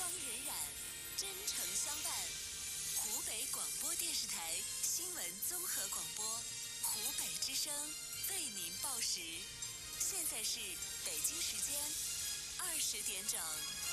荏苒，真诚相伴。湖北广播电视台新闻综合广播，湖北之声为您报时。现在是北京时间20点整。